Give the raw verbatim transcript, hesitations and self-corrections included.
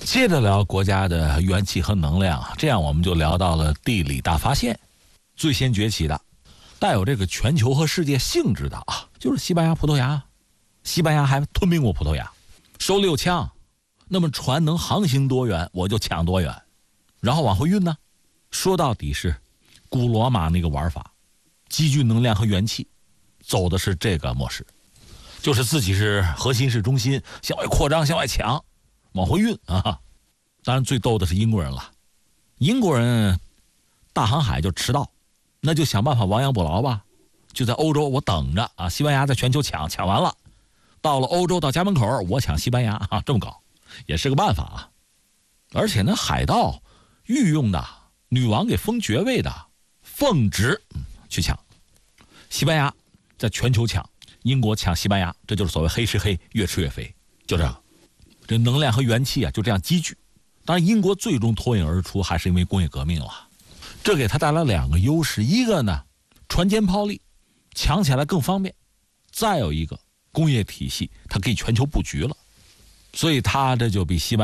接着聊国家的元气和能量，这样我们就聊到了地理大发现。最先崛起的带有这个全球和世界性质的啊，就是西班牙、葡萄牙。西班牙还吞并过葡萄牙，手里有枪，那么船能航行多远我就抢多远，然后往回运呢，说到底是古罗马那个玩法，积聚能量和元气，走的是这个模式，就是自己是核心是中心，向外扩张，向外抢，往回运啊。当然最逗的是英国人了，英国人大航海就迟到，那就想办法亡羊补牢吧，就在欧洲我等着啊，西班牙在全球抢，抢完了到了欧洲，到家门口我抢西班牙啊，这么搞也是个办法啊。而且呢，海盗御用的女王给封爵位的奉旨、嗯、去抢西班牙，在全球抢，英国抢西班牙，这就是所谓黑吃黑，越吃越肥，就这样，这能量和元气啊就这样积聚。当然英国最终脱颖而出还是因为工业革命了，这给他带来两个优势，一个呢船坚炮利，抢起来更方便，再有一个工业体系它可以全球布局了，所以它这就比西班牙